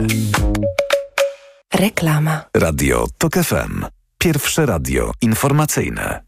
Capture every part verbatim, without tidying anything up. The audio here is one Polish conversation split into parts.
Reklama. Radio Tok F M. Pierwsze radio informacyjne.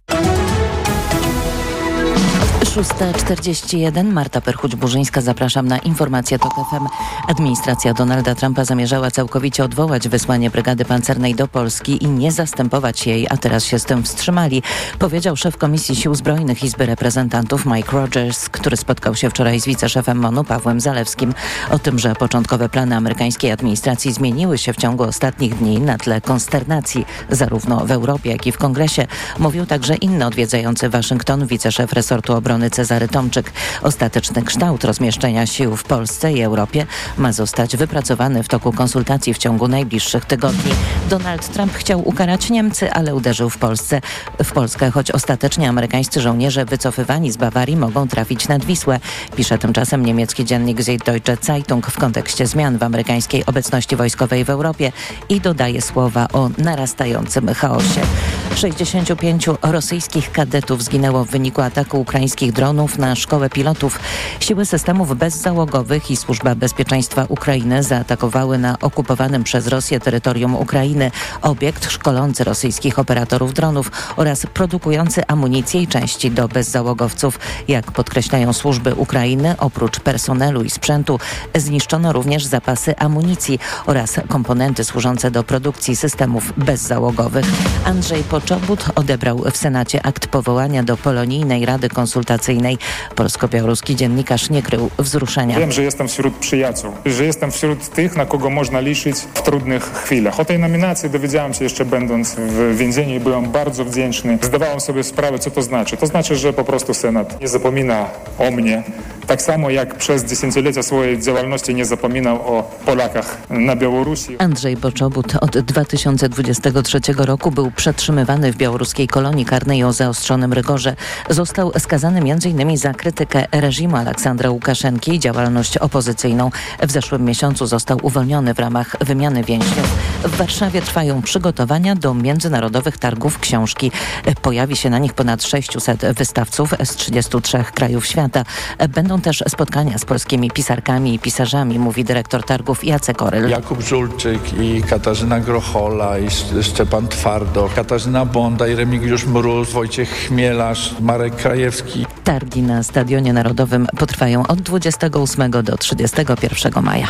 szósta czterdzieści jeden. Marta Perchuć-Burzyńska. Zapraszam na informację Tok F M. Administracja Donalda Trumpa zamierzała całkowicie odwołać wysłanie brygady pancernej do Polski i nie zastępować jej, a teraz się z tym wstrzymali, powiedział szef Komisji Sił Zbrojnych Izby Reprezentantów Mike Rogers, który spotkał się wczoraj z wiceszefem M O N-u Pawłem Zalewskim. O tym, że początkowe plany amerykańskiej administracji zmieniły się w ciągu ostatnich dni na tle konsternacji zarówno w Europie, jak i w Kongresie, mówił także inny odwiedzający Waszyngton wiceszef resortu obrony Cezary Tomczyk. Ostateczny kształt rozmieszczenia sił w Polsce i Europie ma zostać wypracowany w toku konsultacji w ciągu najbliższych tygodni. Donald Trump chciał ukarać Niemcy, ale uderzył w Polsce. W Polskę, choć ostatecznie amerykańscy żołnierze wycofywani z Bawarii mogą trafić nad Wisłę. Pisze tymczasem niemiecki dziennik Süddeutsche Zeitung w kontekście zmian w amerykańskiej obecności wojskowej w Europie i dodaje słowa o narastającym chaosie. sześćdziesięciu pięciu rosyjskich kadetów zginęło w wyniku ataku ukraińskich dronów na szkołę pilotów. Siły systemów bezzałogowych i Służba Bezpieczeństwa Ukrainy zaatakowały na okupowanym przez Rosję terytorium Ukrainy obiekt szkolący rosyjskich operatorów dronów oraz produkujący amunicję i części do bezzałogowców. Jak podkreślają służby Ukrainy, oprócz personelu i sprzętu zniszczono również zapasy amunicji oraz komponenty służące do produkcji systemów bezzałogowych. Andrzej Poczobut odebrał w Senacie akt powołania do Polonijnej Rady Konsultacyjnej. Polsko-białoruski dziennikarz nie krył wzruszenia. Wiem, że jestem wśród przyjaciół, że jestem wśród tych, na kogo można liczyć w trudnych chwilach. O tej nominacji dowiedziałem się jeszcze będąc w więzieniu i byłem bardzo wdzięczny. Zdawałem sobie sprawę, co to znaczy. To znaczy, że po prostu Senat nie zapomina o mnie. Tak samo jak przez dziesięciolecia swojej działalności nie zapominał o Polakach na Białorusi. Andrzej Poczobut od dwa tysiące dwudziestego trzeciego roku był przetrzymywany w białoruskiej kolonii karnej o zaostrzonym rygorze. Został skazany między innymi za krytykę reżimu Aleksandra Łukaszenki i działalność opozycyjną. W zeszłym miesiącu został uwolniony w ramach wymiany więźniów. W Warszawie trwają przygotowania do międzynarodowych targów książki. Pojawi się na nich ponad sześciuset wystawców z trzydziestu trzech krajów świata. Będą też spotkania z polskimi pisarkami i pisarzami, mówi dyrektor targów Jacek Oryl. Jakub Żulczyk i Katarzyna Grochola i Szczepan Twardo, Katarzyna Bonda i Remigiusz Mróz, Wojciech Chmielarz, Marek Krajewski. Targi na Stadionie Narodowym potrwają od dwudziestego ósmego do trzydziestego pierwszego maja.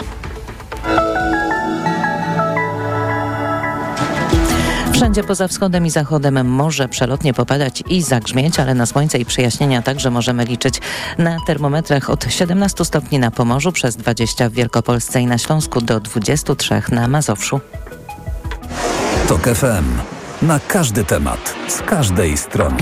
Wszędzie poza wschodem i zachodem może przelotnie popadać i zagrzmieć, ale na słońce i przejaśnienia także możemy liczyć. Na termometrach od siedemnastu stopni na Pomorzu, przez dwadzieścia w Wielkopolsce i na Śląsku, do dwudziestu trzech na Mazowszu. Tok F M. Na każdy temat, z każdej strony.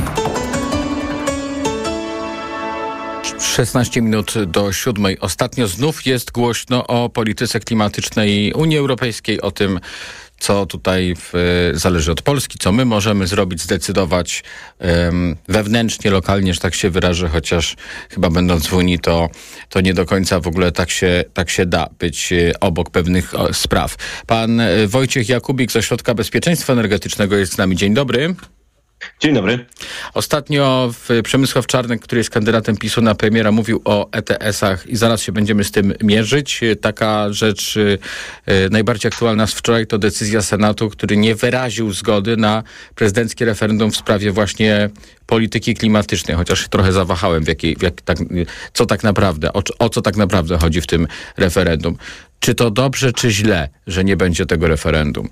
szesnaście minut do siódmej. Ostatnio znów jest głośno o polityce klimatycznej Unii Europejskiej, o tym, co tutaj w, zależy od Polski, co my możemy zrobić, zdecydować um, wewnętrznie, lokalnie, że tak się wyrażę, chociaż chyba będąc w Unii, to, to nie do końca w ogóle tak się, tak się da być obok pewnych o, spraw. Pan Wojciech Jakubik z Ośrodka Bezpieczeństwa Energetycznego jest z nami. Dzień dobry. Dzień dobry. Ostatnio w Przemysław Czarnek, który jest kandydatem PiSu na premiera, mówił o E T S-ach i zaraz się będziemy z tym mierzyć. Taka rzecz y, najbardziej aktualna z wczoraj to decyzja Senatu, który nie wyraził zgody na prezydenckie referendum w sprawie właśnie polityki klimatycznej, chociaż trochę zawahałem, w jakiej, w jak, tak, co tak naprawdę, o, o co tak naprawdę chodzi w tym referendum. Czy to dobrze, czy źle, że nie będzie tego referendum?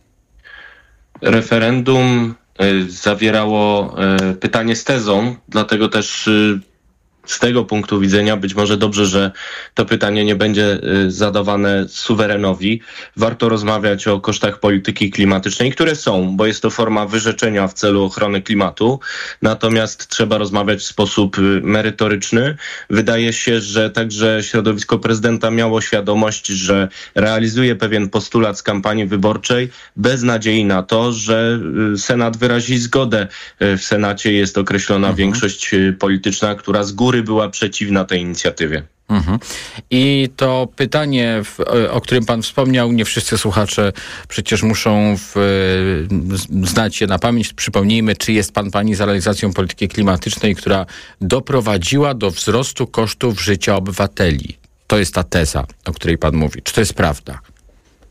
Referendum zawierało pytanie z tezą, dlatego też z tego punktu widzenia być może dobrze, że to pytanie nie będzie zadawane suwerenowi. Warto rozmawiać o kosztach polityki klimatycznej, które są, bo jest to forma wyrzeczenia w celu ochrony klimatu. Natomiast trzeba rozmawiać w sposób merytoryczny. Wydaje się, że także środowisko prezydenta miało świadomość, że realizuje pewien postulat z kampanii wyborczej bez nadziei na to, że Senat wyrazi zgodę. W Senacie jest określona mhm. większość polityczna, która z góry była przeciwna tej inicjatywie. Mhm. I to pytanie, w, o którym pan wspomniał, nie wszyscy słuchacze przecież muszą w, znać je na pamięć. Przypomnijmy, czy jest pan, pani za realizacją polityki klimatycznej, która doprowadziła do wzrostu kosztów życia obywateli. To jest ta teza, o której pan mówi. Czy to jest prawda?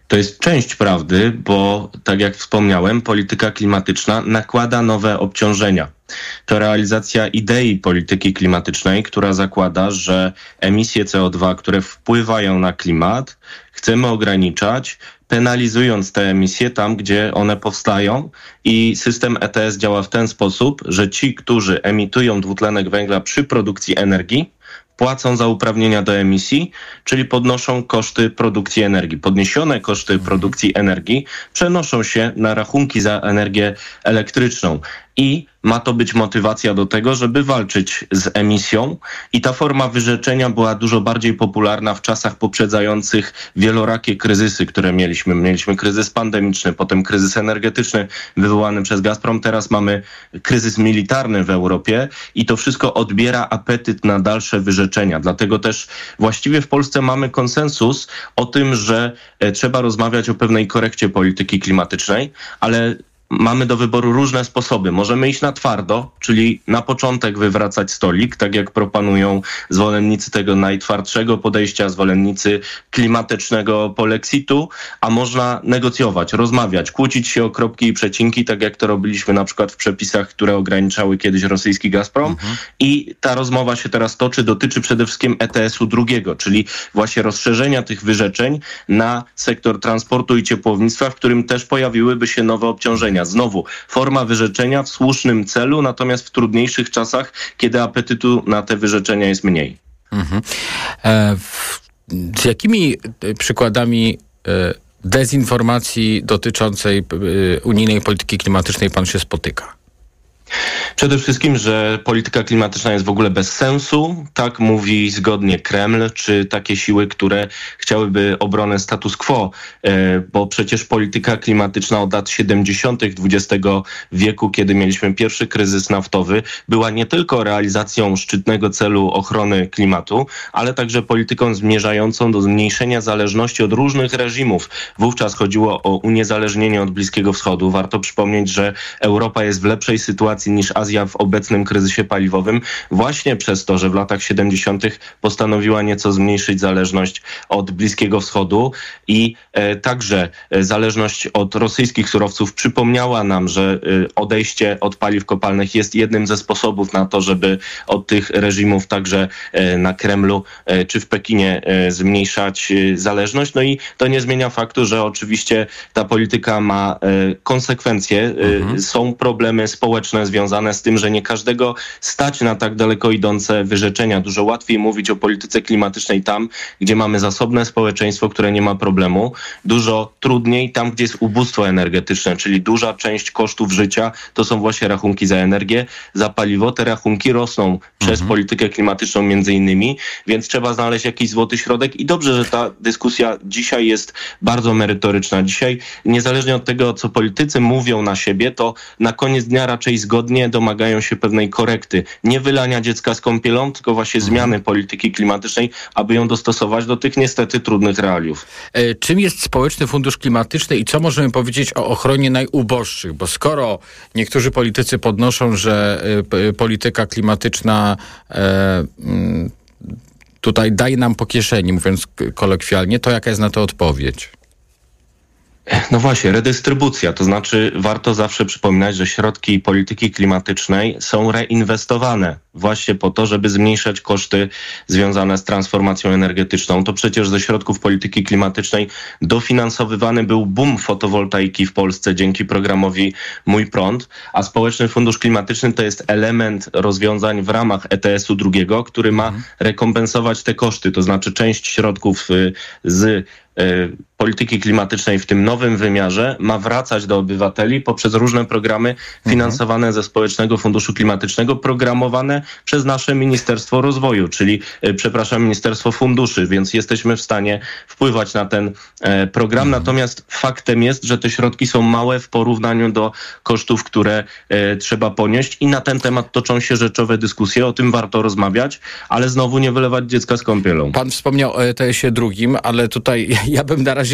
To jest część prawdy, bo tak jak wspomniałem, polityka klimatyczna nakłada nowe obciążenia. To realizacja idei polityki klimatycznej, która zakłada, że emisje C O dwa, które wpływają na klimat, chcemy ograniczać, penalizując te emisje tam, gdzie one powstają, i system E T S działa w ten sposób, że ci, którzy emitują dwutlenek węgla przy produkcji energii, płacą za uprawnienia do emisji, czyli podnoszą koszty produkcji energii. Podniesione koszty produkcji energii przenoszą się na rachunki za energię elektryczną i ma to być motywacja do tego, żeby walczyć z emisją, i ta forma wyrzeczenia była dużo bardziej popularna w czasach poprzedzających wielorakie kryzysy, które mieliśmy. Mieliśmy kryzys pandemiczny, potem kryzys energetyczny wywołany przez Gazprom, teraz mamy kryzys militarny w Europie i to wszystko odbiera apetyt na dalsze wyrzeczenia. Dlatego też właściwie w Polsce mamy konsensus o tym, że trzeba rozmawiać o pewnej korekcie polityki klimatycznej, ale mamy do wyboru różne sposoby. Możemy iść na twardo, czyli na początek wywracać stolik, tak jak proponują zwolennicy tego najtwardszego podejścia, zwolennicy klimatycznego polexitu, a można negocjować, rozmawiać, kłócić się o kropki i przecinki, tak jak to robiliśmy na przykład w przepisach, które ograniczały kiedyś rosyjski Gazprom. Mhm. I ta rozmowa się teraz toczy, dotyczy przede wszystkim E T S-u drugiego, czyli właśnie rozszerzenia tych wyrzeczeń na sektor transportu i ciepłownictwa, w którym też pojawiłyby się nowe obciążenia. Znowu, forma wyrzeczenia w słusznym celu, natomiast w trudniejszych czasach, kiedy apetytu na te wyrzeczenia jest mniej. Mhm. E, w, z jakimi przykładami e, dezinformacji dotyczącej e, unijnej polityki klimatycznej pan się spotyka? Przede wszystkim, że polityka klimatyczna jest w ogóle bez sensu. Tak mówi zgodnie Kreml, czy takie siły, które chciałyby obronę status quo, bo przecież polityka klimatyczna od lat siedemdziesiątych dwudziestego wieku, kiedy mieliśmy pierwszy kryzys naftowy, była nie tylko realizacją szczytnego celu ochrony klimatu, ale także polityką zmierzającą do zmniejszenia zależności od różnych reżimów. Wówczas chodziło o uniezależnienie od Bliskiego Wschodu. Warto przypomnieć, że Europa jest w lepszej sytuacji niż Azja w obecnym kryzysie paliwowym, właśnie przez to, że w latach siedemdziesiątych postanowiła nieco zmniejszyć zależność od Bliskiego Wschodu i e, także e, zależność od rosyjskich surowców przypomniała nam, że e, odejście od paliw kopalnych jest jednym ze sposobów na to, żeby od tych reżimów także e, na Kremlu e, czy w Pekinie e, zmniejszać e, zależność. No i to nie zmienia faktu, że oczywiście ta polityka ma e, konsekwencje. E, mhm. Są problemy społeczne związane z tym, że nie każdego stać na tak daleko idące wyrzeczenia. Dużo łatwiej mówić o polityce klimatycznej tam, gdzie mamy zasobne społeczeństwo, które nie ma problemu. Dużo trudniej tam, gdzie jest ubóstwo energetyczne, czyli duża część kosztów życia to są właśnie rachunki za energię, za paliwo. Te rachunki rosną mhm. przez politykę klimatyczną między innymi, więc trzeba znaleźć jakiś złoty środek i dobrze, że ta dyskusja dzisiaj jest bardzo merytoryczna. Dzisiaj, niezależnie od tego, co politycy mówią na siebie, to na koniec dnia raczej zgodnie domagają się pewnej korekty. Nie wylania dziecka z kąpielą, tylko właśnie mhm. zmiany polityki klimatycznej, aby ją dostosować do tych niestety trudnych realiów. E, czym jest Społeczny Fundusz Klimatyczny i co możemy powiedzieć o ochronie najuboższych? Bo skoro niektórzy politycy podnoszą, że e, polityka klimatyczna e, m, tutaj daje nam po kieszeni, mówiąc kolokwialnie, to jaka jest na to odpowiedź? No właśnie, redystrybucja, to znaczy warto zawsze przypominać, że środki polityki klimatycznej są reinwestowane właśnie po to, żeby zmniejszać koszty związane z transformacją energetyczną. To przecież ze środków polityki klimatycznej dofinansowywany był boom fotowoltaiki w Polsce dzięki programowi Mój Prąd, a Społeczny Fundusz Klimatyczny to jest element rozwiązań w ramach E T S-u drugiego, który ma rekompensować te koszty, to znaczy część środków z polityki klimatycznej w tym nowym wymiarze ma wracać do obywateli poprzez różne programy finansowane ze Społecznego Funduszu Klimatycznego, programowane przez nasze Ministerstwo Rozwoju, czyli, przepraszam, Ministerstwo Funduszy, więc jesteśmy w stanie wpływać na ten e, program. Natomiast faktem jest, że te środki są małe w porównaniu do kosztów, które e, trzeba ponieść i na ten temat toczą się rzeczowe dyskusje, o tym warto rozmawiać, ale znowu nie wylewać dziecka z kąpielą. Pan wspomniał o E T S-ie drugim, ale tutaj ja bym na razie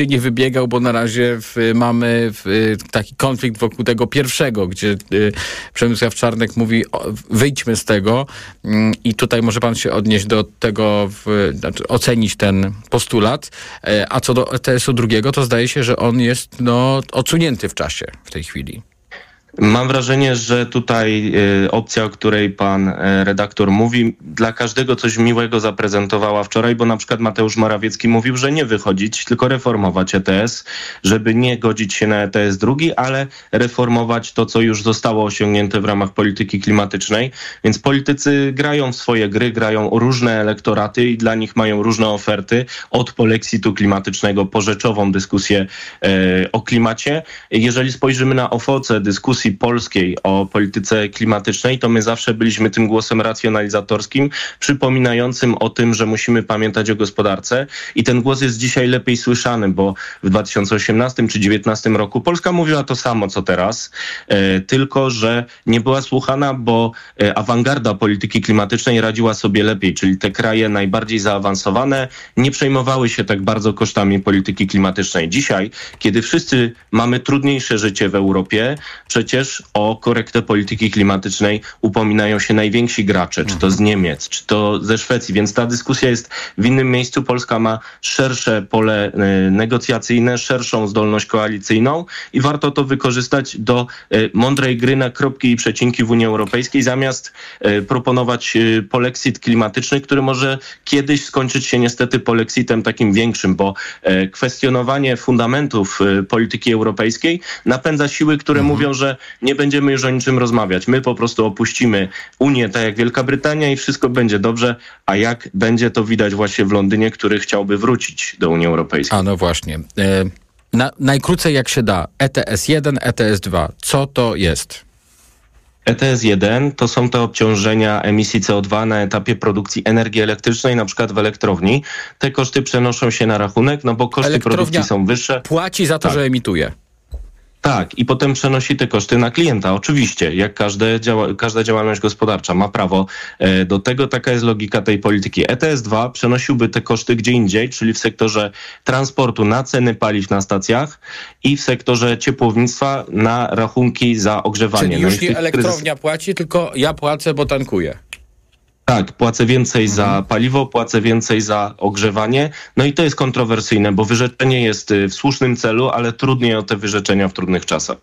bliżej nie wybiegał, bo na razie w, mamy w, taki konflikt wokół tego pierwszego, gdzie y, Przemysław Czarnek mówi, o, wyjdźmy z tego y, i tutaj może pan się odnieść do tego, w, znaczy ocenić ten postulat, y, a co do E T S-u drugiego, to zdaje się, że on jest no, odsunięty w czasie w tej chwili. Mam wrażenie, że tutaj y, opcja, o której pan y, redaktor mówi, dla każdego coś miłego zaprezentowała wczoraj, bo na przykład Mateusz Morawiecki mówił, że nie wychodzić, tylko reformować E T S, żeby nie godzić się na E T S drugi, ale reformować to, co już zostało osiągnięte w ramach polityki klimatycznej. Więc politycy grają w swoje gry, grają różne elektoraty i dla nich mają różne oferty, od polexitu klimatycznego po rzeczową dyskusję y, o klimacie. Jeżeli spojrzymy na owoce dyskusji polskiej o polityce klimatycznej, to my zawsze byliśmy tym głosem racjonalizatorskim, przypominającym o tym, że musimy pamiętać o gospodarce i ten głos jest dzisiaj lepiej słyszany, bo w dwa tysiące osiemnastym czy dwa tysiące dziewiętnastym roku Polska mówiła to samo, co teraz, e, tylko że nie była słuchana, bo e, awangarda polityki klimatycznej radziła sobie lepiej, czyli te kraje najbardziej zaawansowane nie przejmowały się tak bardzo kosztami polityki klimatycznej. Dzisiaj, kiedy wszyscy mamy trudniejsze życie w Europie, przecież o korektę polityki klimatycznej upominają się najwięksi gracze, czy to z Niemiec, czy to ze Szwecji, więc ta dyskusja jest w innym miejscu. Polska ma szersze pole y, negocjacyjne, szerszą zdolność koalicyjną i warto to wykorzystać do y, mądrej gry na kropki i przecinki w Unii Europejskiej, zamiast y, proponować y, polexit klimatyczny, który może kiedyś skończyć się niestety polexitem takim większym, bo y, kwestionowanie fundamentów y, polityki europejskiej napędza siły, które mhm. mówią, że nie będziemy już o niczym rozmawiać. My po prostu opuścimy Unię, tak jak Wielka Brytania i wszystko będzie dobrze, a jak będzie, to widać właśnie w Londynie, który chciałby wrócić do Unii Europejskiej. A no właśnie. E, na, najkrócej jak się da. E T S jeden, E T S dwa. Co to jest? E T S jeden to są te obciążenia emisji C O dwa na etapie produkcji energii elektrycznej, na przykład w elektrowni. Te koszty przenoszą się na rachunek, no bo koszty produkcji są wyższe. Płaci za to, tak. że emituje. Tak, i potem przenosi te koszty na klienta. Oczywiście, jak każde działa, każda działalność gospodarcza ma prawo e, do tego. Taka jest logika tej polityki. E T S dwa przenosiłby te koszty gdzie indziej, czyli w sektorze transportu na ceny paliw na stacjach i w sektorze ciepłownictwa na rachunki za ogrzewanie. Czyli już no nie elektrownia kryzys... płaci, tylko ja płacę, bo tankuję. Tak, płacę więcej mhm. za paliwo, płacę więcej za ogrzewanie. No i to jest kontrowersyjne, bo wyrzeczenie jest w słusznym celu, ale trudniej o te wyrzeczenia w trudnych czasach.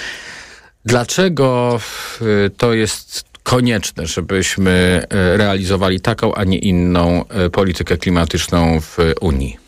Dlaczego to jest konieczne, żebyśmy realizowali taką, a nie inną politykę klimatyczną w Unii?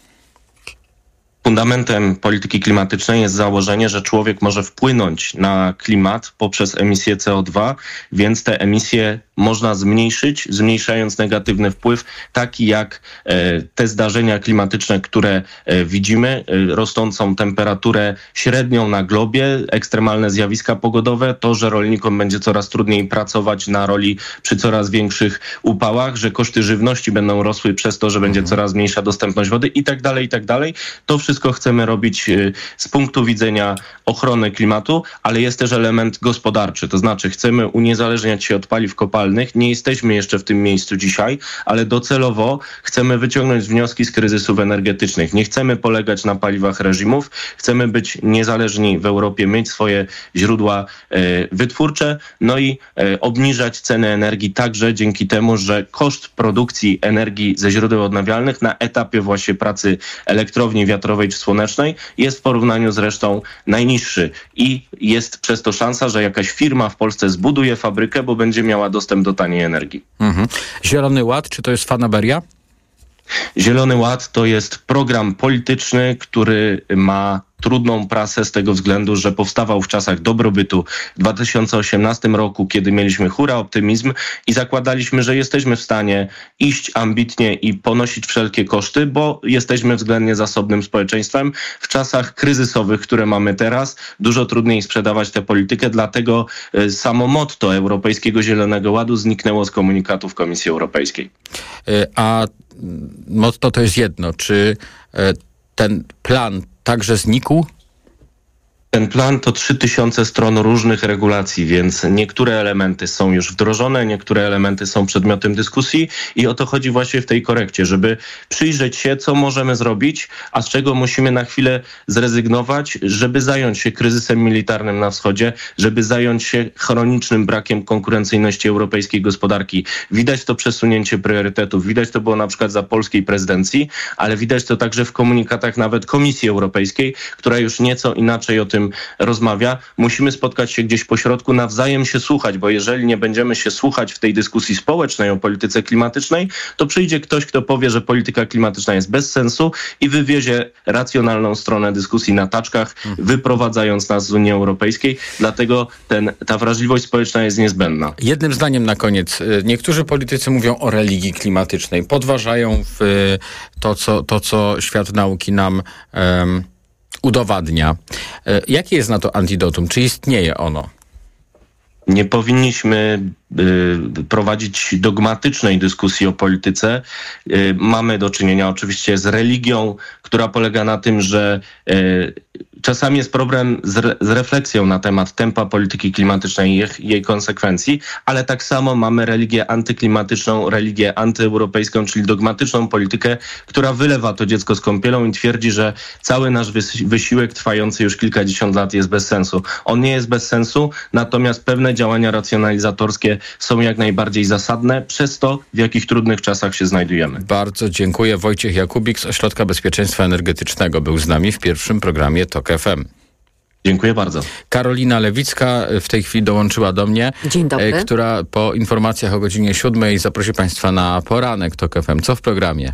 Fundamentem polityki klimatycznej jest założenie, że człowiek może wpłynąć na klimat poprzez emisję C O dwa, więc te emisje można zmniejszyć, zmniejszając negatywny wpływ, taki jak e, te zdarzenia klimatyczne, które e, widzimy, e, rosnącą temperaturę średnią na globie, ekstremalne zjawiska pogodowe, to, że rolnikom będzie coraz trudniej pracować na roli przy coraz większych upałach, że koszty żywności będą rosły przez to, że będzie mhm. coraz mniejsza dostępność wody i tak dalej, i tak dalej. To wszystko chcemy robić e, z punktu widzenia ochrony klimatu, ale jest też element gospodarczy, to znaczy chcemy uniezależniać się od paliw kopalnych. Nie jesteśmy jeszcze w tym miejscu dzisiaj, ale docelowo chcemy wyciągnąć wnioski z kryzysów energetycznych. Nie chcemy polegać na paliwach reżimów, chcemy być niezależni w Europie, mieć swoje źródła e, wytwórcze, no i e, obniżać ceny energii także dzięki temu, że koszt produkcji energii ze źródeł odnawialnych na etapie właśnie pracy elektrowni wiatrowej czy słonecznej jest w porównaniu z resztą najniższy i jest przez to szansa, że jakaś firma w Polsce zbuduje fabrykę, bo będzie miała dostęp do taniej energii. Mhm. Zielony Ład, czy to jest fanaberia? Zielony Ład to jest program polityczny, który ma trudną prasę z tego względu, że powstawał w czasach dobrobytu w dwa tysiące osiemnastym roku, kiedy mieliśmy hura optymizm i zakładaliśmy, że jesteśmy w stanie iść ambitnie i ponosić wszelkie koszty, bo jesteśmy względnie zasobnym społeczeństwem. W czasach kryzysowych, które mamy teraz, dużo trudniej sprzedawać tę politykę, dlatego samo motto Europejskiego Zielonego Ładu zniknęło z komunikatów Komisji Europejskiej. A motto to jest jedno. Czy ten plan także znikł? Ten plan to trzy tysiące stron różnych regulacji, więc niektóre elementy są już wdrożone, niektóre elementy są przedmiotem dyskusji i o to chodzi właśnie w tej korekcie, żeby przyjrzeć się, co możemy zrobić, a z czego musimy na chwilę zrezygnować, żeby zająć się kryzysem militarnym na wschodzie, żeby zająć się chronicznym brakiem konkurencyjności europejskiej gospodarki. Widać to przesunięcie priorytetów, widać to było na przykład za polskiej prezydencji, ale widać to także w komunikatach nawet Komisji Europejskiej, która już nieco inaczej o tym rozmawia. Musimy spotkać się gdzieś po środku, nawzajem się słuchać, bo jeżeli nie będziemy się słuchać w tej dyskusji społecznej o polityce klimatycznej, to przyjdzie ktoś, kto powie, że polityka klimatyczna jest bez sensu i wywiezie racjonalną stronę dyskusji na taczkach, wyprowadzając nas z Unii Europejskiej. Dlatego ten, ta wrażliwość społeczna jest niezbędna. Jednym zdaniem na koniec. Niektórzy politycy mówią o religii klimatycznej. Podważają w to, co, to, co świat nauki nam um, udowadnia. Jakie jest na to antidotum? Czy istnieje ono? Nie powinniśmy y, prowadzić dogmatycznej dyskusji o polityce. Y, mamy do czynienia oczywiście z religią, która polega na tym, że y, czasami jest problem z, re, z refleksją na temat tempa polityki klimatycznej i jej, jej konsekwencji, ale tak samo mamy religię antyklimatyczną, religię antyeuropejską, czyli dogmatyczną politykę, która wylewa to dziecko z kąpielą i twierdzi, że cały nasz wys- wysiłek trwający już kilkadziesiąt lat jest bez sensu. On nie jest bez sensu, natomiast pewne działania racjonalizatorskie są jak najbardziej zasadne przez to, w jakich trudnych czasach się znajdujemy. Bardzo dziękuję. Wojciech Jakubik z Ośrodka Bezpieczeństwa Energetycznego był z nami w pierwszym programie TOK F M. Dziękuję bardzo. Karolina Lewicka w tej chwili dołączyła do mnie. Dzień dobry. Która po informacjach o godzinie siódmej zaprosi Państwa na poranek TOK F M. Co w programie?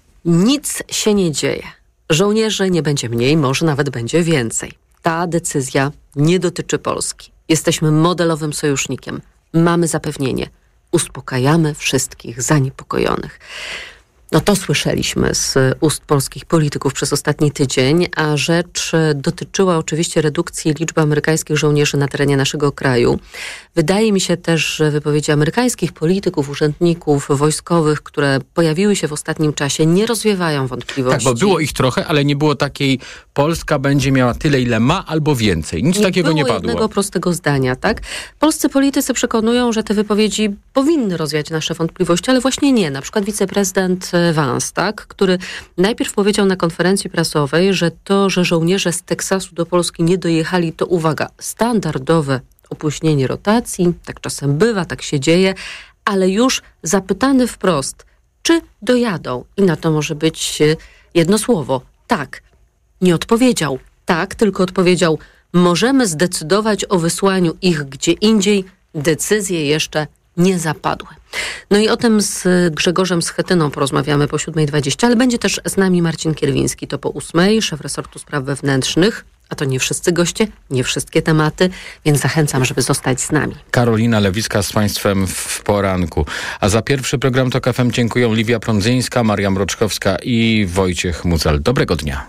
Nic się nie dzieje. Żołnierzy nie będzie mniej, może nawet będzie więcej. Ta decyzja nie dotyczy Polski. Jesteśmy modelowym sojusznikiem. Mamy zapewnienie. Uspokajamy wszystkich zaniepokojonych. No to słyszeliśmy z ust polskich polityków przez ostatni tydzień, a rzecz dotyczyła oczywiście redukcji liczby amerykańskich żołnierzy na terenie naszego kraju. Wydaje mi się też, że wypowiedzi amerykańskich polityków, urzędników wojskowych, które pojawiły się w ostatnim czasie, nie rozwiewają wątpliwości. Tak, bo było ich trochę, ale nie było takiej Polska będzie miała tyle, ile ma, albo więcej. Nic nie takiego nie padło. Nie było jednego prostego zdania, tak? Polscy politycy przekonują, że te wypowiedzi powinny rozwiać nasze wątpliwości, ale właśnie nie. Na przykład wiceprezydent Vance, tak? Który najpierw powiedział na konferencji prasowej, że to, że żołnierze z Teksasu do Polski nie dojechali, to uwaga, standardowe opóźnienie rotacji, tak czasem bywa, tak się dzieje, ale już zapytany wprost, czy dojadą? I na to może być jedno słowo, tak. Nie odpowiedział tak, tylko odpowiedział, możemy zdecydować o wysłaniu ich gdzie indziej, decyzje jeszcze nie zapadły. No i o tym z Grzegorzem Schetyną porozmawiamy po siódmej dwadzieścia, ale będzie też z nami Marcin Kierwiński, to po ósmej, szef resortu spraw wewnętrznych, a to nie wszyscy goście, nie wszystkie tematy, więc zachęcam, żeby zostać z nami. Karolina Lewicka z Państwem w poranku. A za pierwszy program TOK F M dziękuję Liwia Prądzyńska, Maria Mroczkowska i Wojciech Muzel. Dobrego dnia.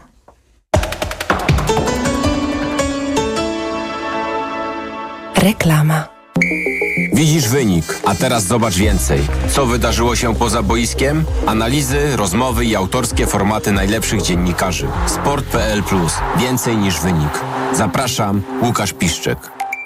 Reklama. Widzisz wynik, a teraz zobacz więcej. Co wydarzyło się poza boiskiem? Analizy, rozmowy i autorskie formaty najlepszych dziennikarzy. Sport kropka p l plus. Więcej niż wynik. Zapraszam, Łukasz Piszczek.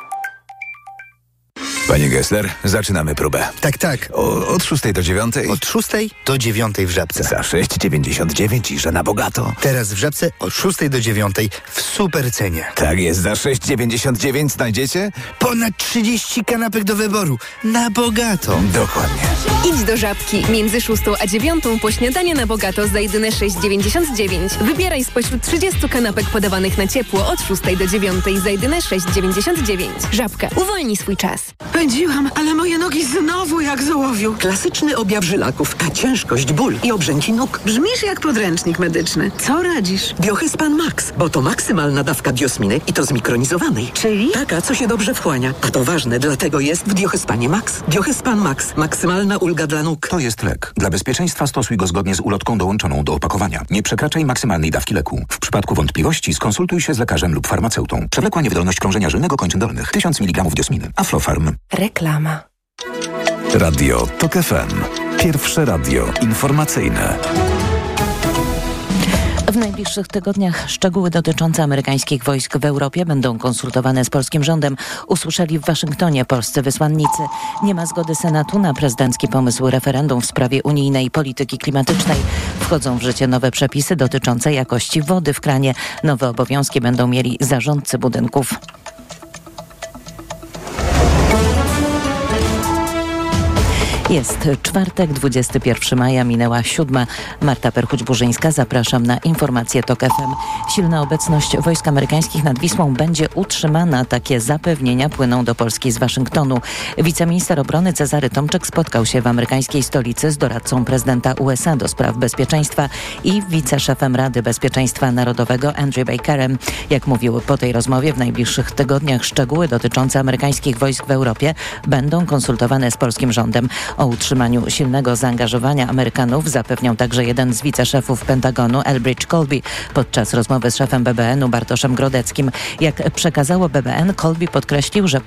Panie Gessler, zaczynamy próbę. Tak, tak. O, od szóstej do dziewiątej? Od szóstej do dziewiątej w Żabce. Za sześć dziewięćdziesiąt dziewięć i że na bogato. Teraz w Żabce od szóstej do dziewiątej w super cenie. Tak jest, za sześć dziewięćdziesiąt dziewięć znajdziecie? Ponad trzydzieści kanapek do wyboru. Na bogato. Dokładnie. Idź do Żabki. Między szóstą a dziewiątą po śniadanie na bogato za jedyne sześć dziewięćdziesiąt dziewięć. Wybieraj spośród trzydziestu kanapek podawanych na ciepło od szóstej do dziewiątej za jedyne sześć dziewięćdziesiąt dziewięć. Żabka. Uwolnij swój czas. Pędziłam, ale moje nogi znowu jak z ołowiu. Klasyczny objaw żylaków, a ciężkość, ból i obrzęki nóg. Brzmisz jak podręcznik medyczny. Co radzisz? Biohyspan Max, bo to maksymalna dawka biosminy i to zmikronizowanej. Czyli? Taka, co się dobrze wchłania. A to ważne, dlatego jest w Biohyspanie Max. Biohyspan Max. Maksymalna ulga dla nóg. To jest lek. Dla bezpieczeństwa stosuj go zgodnie z ulotką dołączoną do opakowania. Nie przekraczaj maksymalnej dawki leku. W przypadku wątpliwości skonsultuj się z lekarzem lub farmaceutą. Przewlekła niewydolność krążenia żylnego kończyn dolnych. tysiąc miligramów diosminy. Aflofarm. Reklama. Radio TOK F M. Pierwsze radio informacyjne. W najbliższych tygodniach szczegóły dotyczące amerykańskich wojsk w Europie będą konsultowane z polskim rządem, usłyszeli w Waszyngtonie polscy wysłannicy. Nie ma zgody Senatu na prezydencki pomysł referendum w sprawie unijnej polityki klimatycznej. Wchodzą w życie nowe przepisy dotyczące jakości wody w kranie. Nowe obowiązki będą mieli zarządcy budynków. Jest czwartek, dwudziestego pierwszego maja, minęła siódma. Marta Perchuć-Burzyńska, zapraszam na informacje TOK F M. Silna obecność wojsk amerykańskich nad Wisłą będzie utrzymana. Takie zapewnienia płyną do Polski z Waszyngtonu. Wiceminister obrony Cezary Tomczyk spotkał się w amerykańskiej stolicy z doradcą prezydenta U S A do spraw bezpieczeństwa i wiceszefem Rady Bezpieczeństwa Narodowego Andrew Bakerem. Jak mówił po tej rozmowie, w najbliższych tygodniach szczegóły dotyczące amerykańskich wojsk w Europie będą konsultowane z polskim rządem. O utrzymaniu silnego zaangażowania Amerykanów zapewniał także jeden z wiceszefów Pentagonu, Elbridge Colby, podczas rozmowy z szefem B B N u Bartoszem Grodeckim. Jak przekazało B B N, Colby podkreślił, że